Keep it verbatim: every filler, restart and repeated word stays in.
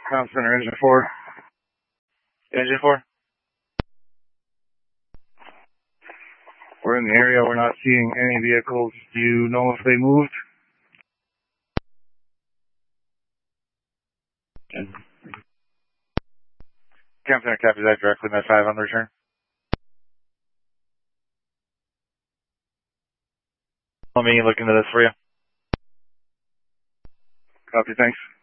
Comm Center, Engine four. Engine four. We're in the area. We're not seeing any vehicles. Do you know if they moved? Comm Center copies that directly, Med five on the return. Let me look into this for you. Copy, thanks.